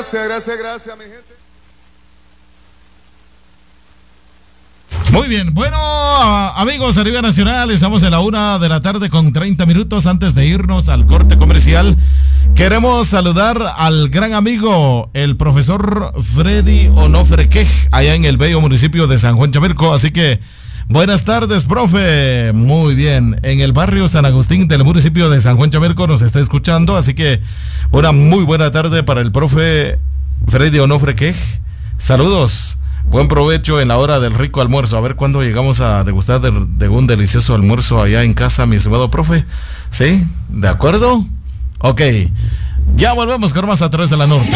Gracias, mi gente. Muy bien, bueno, amigos de Arriba Nacional, estamos en la 1:30 con 30 minutos. Antes de irnos al corte comercial, queremos saludar al gran amigo, el profesor Freddy Onofre Quej, allá en el bello municipio de San Juan Chamerco. Así que, buenas tardes, profe. Muy bien, en el barrio San Agustín del municipio de San Juan Chamerco nos está escuchando. Así que, una muy buena tarde para el profe Freddy Onofre Quej. Saludos. Buen provecho en la hora del rico almuerzo. A ver cuándo llegamos a degustar de un delicioso almuerzo allá en casa, mi estimado profe. ¿Sí? ¿De acuerdo? Ok. Ya volvemos con más a través de la Norte.